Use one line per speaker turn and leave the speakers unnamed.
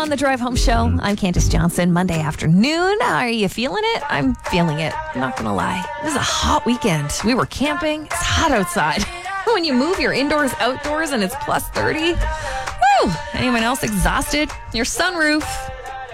on the Drive Home Show. I'm Candace Johnson. Monday afternoon. Are you feeling it? I'm feeling it. I'm not going to lie. This is a hot weekend. We were camping. It's hot outside. When you move your indoors outdoors and it's plus 30. Woo! Anyone else exhausted? Your sunroof.